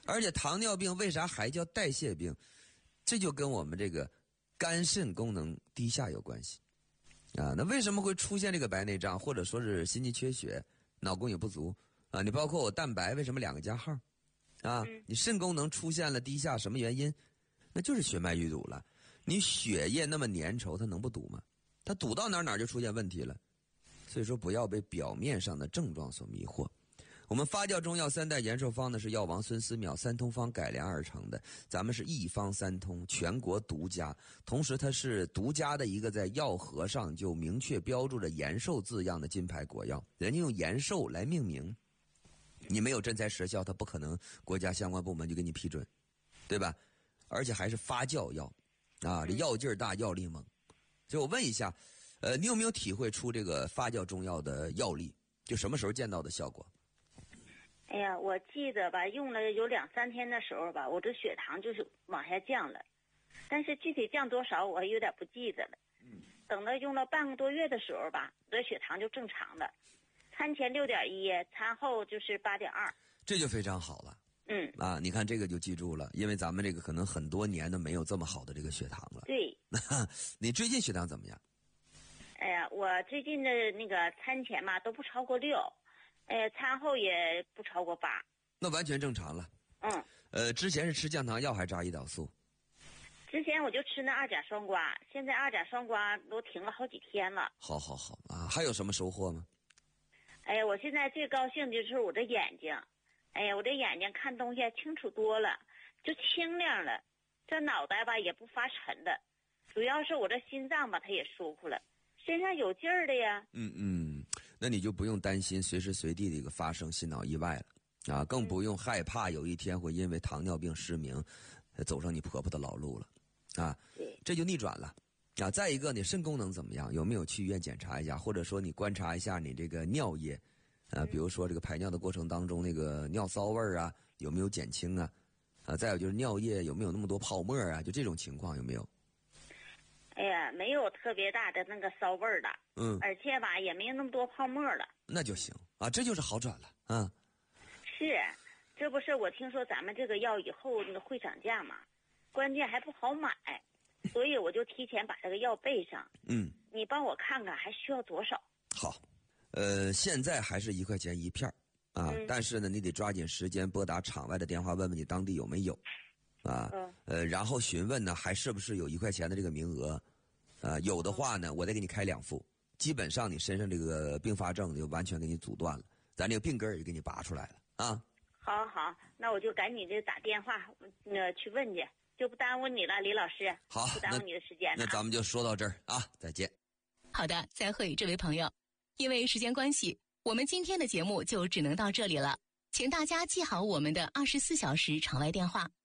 而且糖尿病为啥还叫代谢病？这就跟我们这个肝肾功能低下有关系啊。那为什么会出现这个白内障，或者说是心肌缺血、脑供血不足啊？你包括我蛋白为什么2个加号啊？你肾功能出现了低下，什么原因？那就是血脉淤堵了。你血液那么粘稠，它能不堵吗？它堵到哪就出现问题了。所以说不要被表面上的症状所迷惑。我们发酵中药3代延寿方呢是药王孙思邈3通方改良而成的，咱们是一方3通，全国独家，同时它是独家的一个在药盒上就明确标注着延寿字样的金牌国药，人家用延寿来命名，你没有真材实效，它不可能国家相关部门就给你批准，对吧？而且还是发酵药啊，这药劲儿大，药力猛。所以我问一下，你有没有体会出这个发酵中药的药力？就什么时候见到的效果？ 哎呀，我记得吧，用了有2、3天的时候吧，我这血糖就是往下降了，但是具体降多少我有点不记得了。等到用了半个多月的时候吧，我的血糖就正常了，餐前6.1，餐后就是8.2， 这就非常好了。你看这个就记住了，因为咱们这个可能很多年都没有这么好的这个血糖了。 对。 你最近血糖怎么样？ 哎呀，我最近的那个餐前嘛都不超过6，餐后也不超过8。 那完全正常了。之前是吃降糖药还是扎胰岛素？ 之前我就吃那2甲双胍，现在2甲双胍都停了好几天了。 好啊，还有什么收获吗？ 哎呀，我现在最高兴的就是我的眼睛，哎呀，我这眼睛看东西清楚多了，就清亮了，这脑袋吧也不发沉了，主要是我这心脏吧它也舒服了，身上有劲儿的呀。 那你就不用担心随时随地的一个发生心脑意外了啊，更不用害怕有一天会因为糖尿病失明走上你婆婆的老路了啊。这就逆转了啊。再一个，你肾功能怎么样？有没有去医院检查一下，或者说你观察一下你这个尿液比如说这个排尿的过程当中那个尿骚味啊有没有减轻啊？再有就是尿液有没有那么多泡沫啊？就这种情况有没有？ 哎呀，没有特别大的那个骚味儿的，而且吧也没有那么多泡沫了。那就行啊，这就是好转了啊。 是，这不是我听说咱们这个药以后那个会涨价嘛，关键还不好买，所以我就提前把这个药备上。你帮我看看还需要多少？ 好，现在还是1块钱1片啊，但是呢，你得抓紧时间拨打场外的电话，问问你当地有没有啊。然后询问呢，还是不是有1块钱的这个名额？有的话呢，我再给你开2副，基本上你身上这个并发症就完全给你阻断了，咱这个病根也给你拔出来了啊。 好，那我就赶紧就打电话去问去，就不耽误你了，李老师。 好， 不耽误你的时间了。 那咱们就说到这儿啊，再见。 好的，再会，这位朋友。因为时间关系，我们今天的节目就只能到这里了，请大家记好我们的24小时场外电话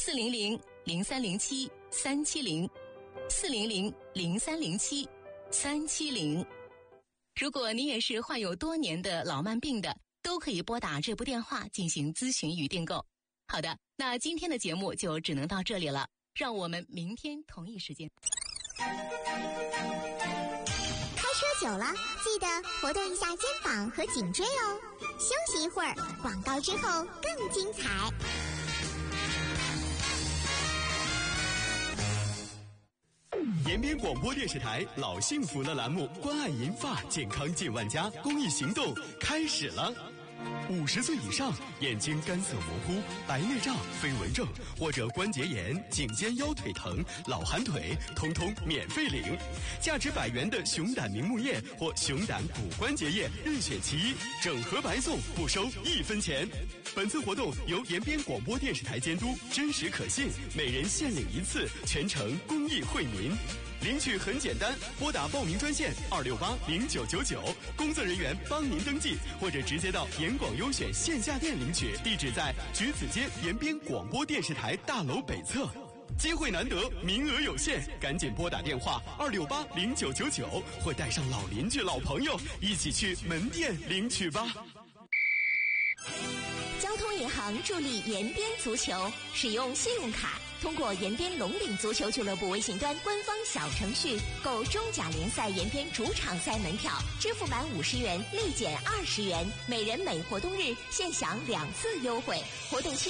：400-0307-370，400-0307-370。如果你也是患有多年的老慢病的，都可以拨打这部电话进行咨询与订购。好的，那今天的节目就只能到这里了，让我们明天同一时间。 开车久了，记得活动一下肩膀和颈椎哦。休息一会儿，广告之后更精彩。 延边广播电视台老幸福的栏目关爱银发健康近万家公益行动开始了。50岁以上眼睛干涩模糊、白内障、飞蚊症或者关节炎、颈肩腰腿疼、老寒腿，通通免费领。价值100元的熊胆明目液或熊胆骨关节液任选其一，整盒白送，不收1分钱。本次活动由延边广播电视台监督，真实可信，每人限领1次，全程公益惠民。领取很简单，拨打报名专线2680999，工作人员帮您登记，或者直接到延广优选线下店领取，地址在橘子街延边广播电视台大楼北侧。机会难得，名额有限，赶紧拨打电话2680999，或带上老邻居、老朋友一起去门店领取吧。 交通银行助力延边足球，使用信用卡，通过延边龙岭足球俱乐部微信端官方小程序购中甲联赛延边主场赛门票，支付满50元立减20元，每人每活动日现享2次优惠。活动期